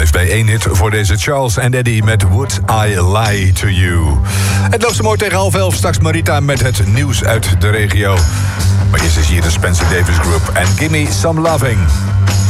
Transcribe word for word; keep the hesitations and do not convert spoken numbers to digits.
blijft bij één hit voor deze Charles and Eddie met Would I Lie to You. Het loopt zo mooi tegen half elf. Straks Marita met het nieuws uit de regio. Maar eerst is hier de Spencer Davis Group en Gimme Some Loving.